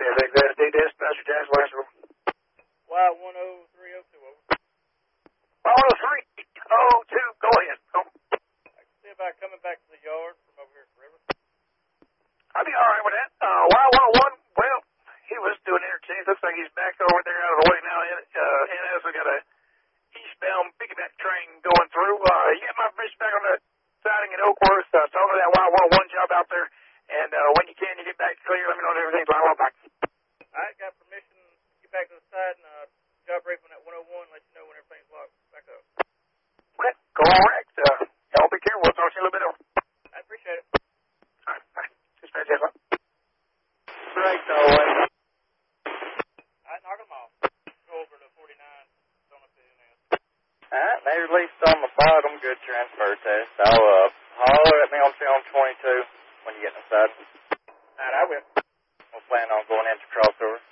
Everything good. D dispatcher, Jackson Westbrook. Y10302, over. 10302, go ahead. I can see about coming back to the yard from over here at the river. I'll be all right with that. Y101, well, he was doing interchange. Looks like he's back over there out of the way now. And as we got a eastbound piggyback train going through. You got my fish back on the siding at Oakworth. So over that Y101 job out there. And when you can, you get back clear. Let me know if everything's all right. Back. I got permission to get back to the side and job brief on that 101, let you know when everything's locked back up. Okay, correct. Y'all be careful. We'll talk to you a little bit over. I appreciate it. All right, bye. Dispatch, Jackson. Breaks all the way. All right, knock them off. Go over to 49. Don't know if they didn't ask. All right, they released on the bottom. Good transfer test. I'll holler at me on film 22 when you get inside. All right, I will. We'll plan on going into crossover.